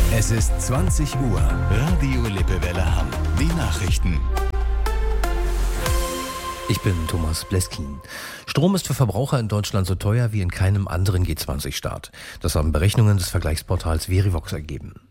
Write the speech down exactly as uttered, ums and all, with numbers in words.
Es ist zwanzig Uhr. Radio Lippewelle Hamm. Die Nachrichten. Ich bin Thomas Bleskin. Strom ist für Verbraucher in Deutschland so teuer wie in keinem anderen G zwanzig Staat. Das haben Berechnungen des Vergleichsportals Verivox ergeben.